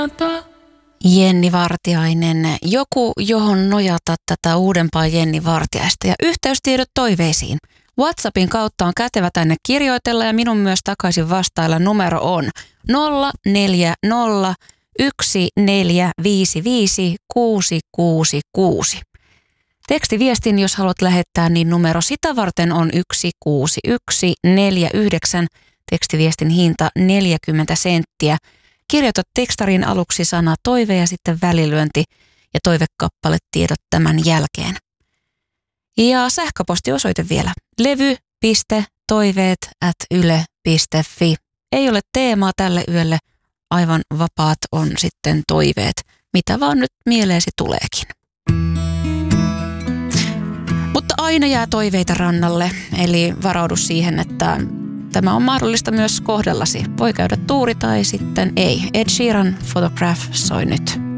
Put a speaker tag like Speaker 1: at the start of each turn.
Speaker 1: Jenni Vartiainen, joku johon nojata tätä uudempaa Jenni Vartiaista ja yhteystiedot toiveisiin. WhatsAppin kautta on kätevä tänne kirjoitella ja minun myös takaisin vastailla. Numero on 040 1455 666. Tekstiviestin, jos haluat lähettää, niin numero sitä varten on 16149. Tekstiviestin hinta 40 senttiä. Kirjoita tekstarin aluksi sana toive ja sitten välilyönti ja toivekappaletiedot tämän jälkeen. Ja sähköpostiosoite vielä. levy.toiveet@yle.fi. Ei ole teemaa tälle yölle, aivan vapaat on sitten toiveet, mitä vaan nyt mieleesi tuleekin. Mutta aina jää toiveita rannalle, eli varaudu siihen, että tämä on mahdollista myös kohdallasi. Voi käydä tuuri tai sitten ei. Ed Sheeran Photograph soi nyt.